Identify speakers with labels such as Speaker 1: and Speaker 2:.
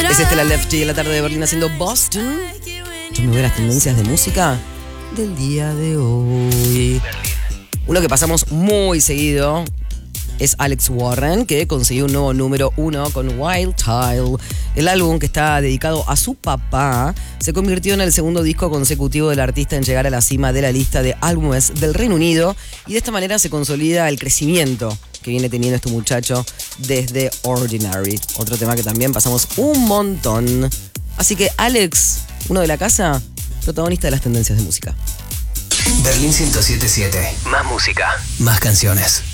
Speaker 1: Es la Lefty en la tarde de Berlín haciendo Boston. Yo me voy a las tendencias de música del día de hoy. Uno que pasamos muy seguido es Alex Warren, que consiguió un nuevo número 1 con Wild Child. El álbum, que está dedicado a su papá, se convirtió en el segundo disco consecutivo del artista en llegar a la cima de la lista de álbumes del Reino Unido, y de esta manera se consolida el crecimiento que viene teniendo este muchacho desde Ordinary. Otro tema que también pasamos un montón. Así que Alex, uno de la casa, protagonista de las tendencias de música.
Speaker 2: Berlín 107.7. Más música, más canciones.